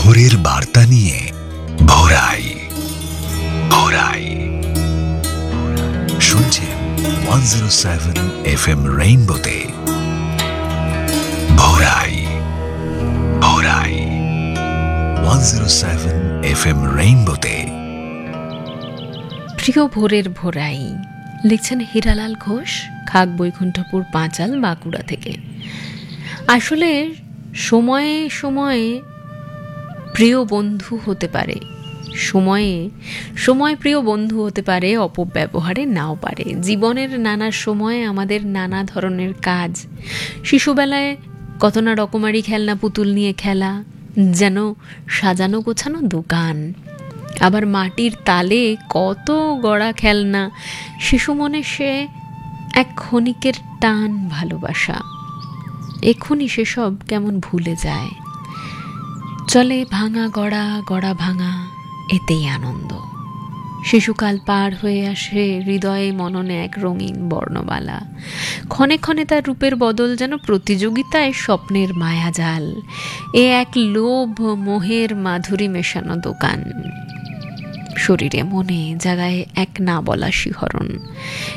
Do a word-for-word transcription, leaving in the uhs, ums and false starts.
ভোরের বার্তা নিয়ে ভোরাই ভোরাই শুনছেন one zero seven F M রেইনবোতে ভোরাই ভোরাই one zero seven F M রেইনবোতে। প্রিয় ভোরের ভোরাই লিখছেন হীরালাল ঘোষ, খাগ বৈকুণ্ঠপুর, পাঁচাল, বাঁকুড়া থেকে। আসলে সময়ে সময়ে প্রিয় বন্ধু হতে পারে, সময়ে সময় প্রিয় বন্ধু হতে পারে, অপব্যবহারে নাও পারে। জীবনের নানা সময়ে আমাদের নানা ধরনের কাজ। শিশুবেলায় কত না রকমারি খেলনা পুতুল নিয়ে খেলা, যেন সাজানো গোছানো দোকান। আবার মাটির তালে কত গড়া খেলনা, শিশু মনে সে এক ক্ষণিকের টান ভালোবাসা। এক্ষুনি সেসব কেমন ভুলে যায়। চলে ভাঙা গড়া, গড়া ভাঙা, এতেই আনন্দ। শিশুকাল পার হয়ে আসে, হৃদয়ে মননে এক রঙিন বর্ণমালা। ক্ষণে ক্ষণে তার রূপের বদল যেন প্রতিযোগিতায় স্বপ্নের মায়াজাল। এ এক লোভ মোহের মাধুরী মেশানো দোকান। শরীরে মনে জাগায় এক না বলা শিহরণ।